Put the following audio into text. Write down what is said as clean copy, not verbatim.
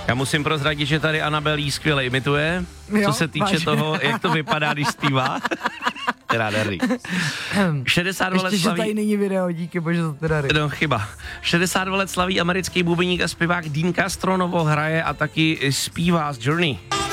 Já musím prozradit, že tady Anabel jí skvěle imituje, co se týče toho, jak to vypadá, když zpívá. Teda nádherný. 62 let slaví... že tady není video, díky bože za teda No, chyba. 62 let slaví americký bubeník a zpěvák Dean Castronovo hraje a taky zpívá z Journey.